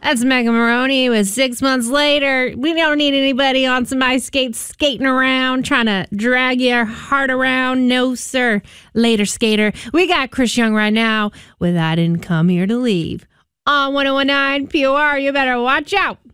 That's Megan Maroney with 6 months later. We don't need anybody on some ice skates skating around, trying to drag your heart around. No, sir. Later, skater. We got Chris Young right now with I Didn't Come Here to Leave. On 101.9 POR, you better watch out.